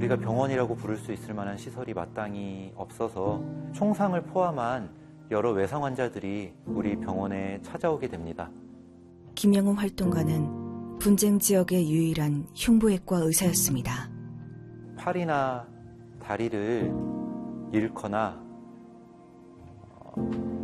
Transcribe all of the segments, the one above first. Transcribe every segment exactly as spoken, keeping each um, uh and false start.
우리가 병원이라고 부를 수 있을 만한 시설이 마땅히 없어서 총상을 포함한 여러 외상 환자들이 우리 병원에 찾아오게 됩니다. 김영웅 활동가는 분쟁 지역의 유일한 흉부외과 의사였습니다. 팔이나 다리를 잃거나 어,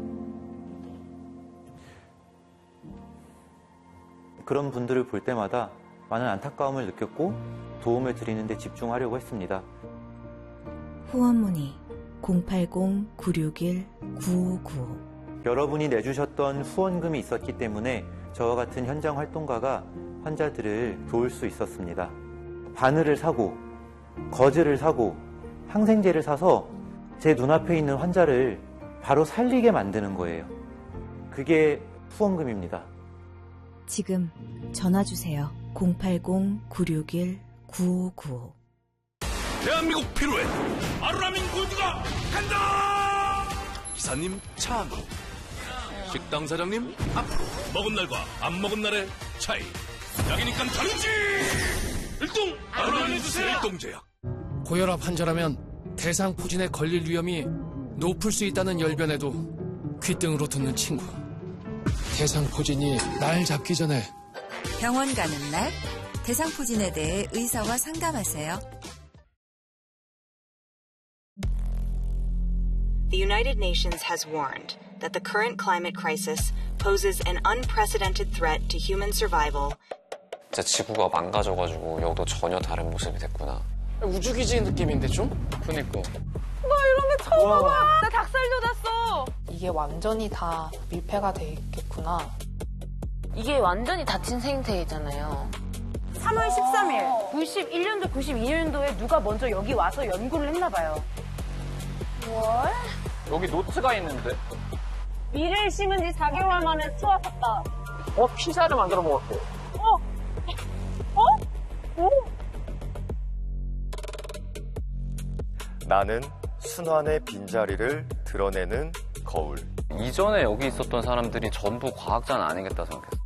그런 분들을 볼 때마다 많은 안타까움을 느꼈고 도움을 드리는 데 집중하려고 했습니다. 후원 문의 공팔공 구육일 구오구오. 여러분이 내주셨던 후원금이 있었기 때문에 저와 같은 현장 활동가가 환자들을 도울 수 있었습니다. 바늘을 사고 거즈를 사고 항생제를 사서 제 눈앞에 있는 환자를 바로 살리게 만드는 거예요. 그게 후원금입니다. 지금 전화주세요. 공팔공 구육일 구오구오. 대한민국 필요해. 아르라민 골드가 간다. 기사님 차 안으로. 식당 사장님 앞으로. 먹은 날과 안 먹은 날의 차이. 약이니까 다르지. 일동 아르라민 주세요. 일동제약. 고혈압 환자라면 대상포진에 걸릴 위험이 높을 수 있다는 열변에도 귓등으로 듣는 친구. 대상포진이 날 잡기 전에 병원 가는 날 대상포진에 대해 의사와 상담하세요. The United Nations has warned that the current climate crisis poses an unprecedented threat to human survival. 진짜 지구가 망가져가지고 여기도 전혀 다른 모습이 됐구나. 우주기지 느낌인데 좀? 그니까. 나 이런 게 처음 봐봐. 나 닭살 돋았어. 이게 완전히 다 밀폐가 돼 있겠구나. 이게 완전히 닫힌 생태잖아요. 삼월 십삼일, 구십일 년도, 구십이 년도에 누가 먼저 여기 와서 연구를 했나 봐요. 뭘? 여기 노트가 있는데? 밀을 심은 지 사 개월 만에 수확했다. 어? 피자를 만들어 먹었대. 어? 어? 오? 나는 순환의 빈자리를 드러내는 거울. 이전에 여기 있었던 사람들이 전부 과학자는 아니겠다 생각했어.